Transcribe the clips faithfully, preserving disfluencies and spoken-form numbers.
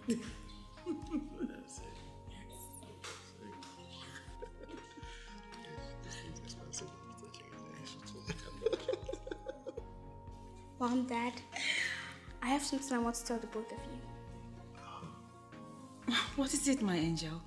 That's it. This thing's expensive. Mom, Dad, I have something I want to tell the both of you. What is it, my angel?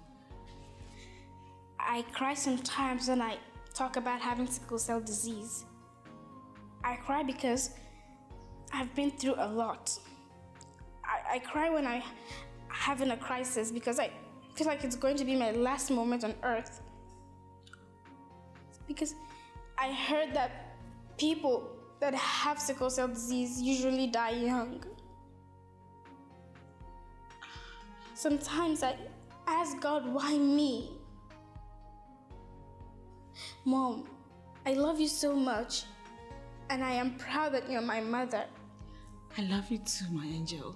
I cry sometimes when I talk about having sickle cell disease. I cry because I've been through a lot. I, I cry when I'm having a crisis because I feel like it's going to be my last moment on earth. Because I heard that people that have sickle cell disease usually die young. Sometimes I ask God, why me? Mom, I love you so much, and I am proud that you're my mother. I love you too, my angel.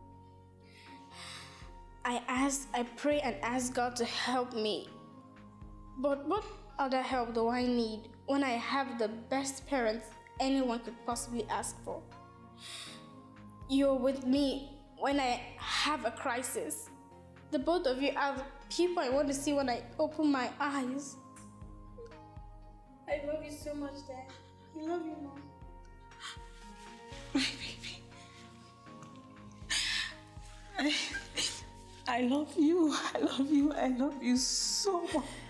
I ask, I pray and ask God to help me. But what other help do I need when I have the best parents anyone could possibly ask for? You're with me when I have a crisis. The both of you are the people I want to see when I open my eyes. I love you so much, Dad. I love you, Mom. My baby. I, I love you. I love you. I love you so much.